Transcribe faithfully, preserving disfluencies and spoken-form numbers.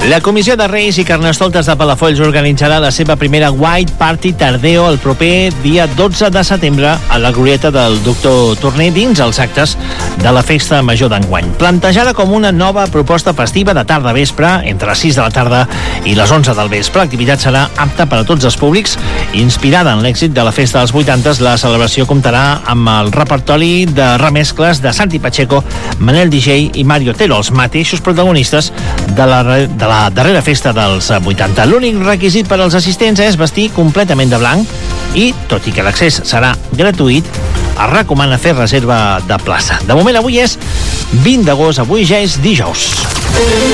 La Comissió de Reis i Carnestoltes de Palafolls organitzarà la seva primera White Party Tardeo el proper dia dotze de setembre a la glorieta del Doctor Torner dins els actes de la Festa Major d'enguany. Plantejada com una nova proposta festiva de tarda-vespre, entre les sis de la tarda i les onze del vespre. L'activitat serà apta per a tots els públics. Inspirada en l'èxit de la Festa dels vuitantes, la celebració comptarà amb el repertori de remescles de Santi Pacheco, Manel D J i Mario Otero, els mateixos protagonistes de la, de la la darrera festa dels vuitanta. L'únic requisit per als assistents és vestir completament de blanc i, tot i que l'accés serà gratuït, es recomana fer reserva de plaça. De moment avui és vint d'agost, avui ja és dijous.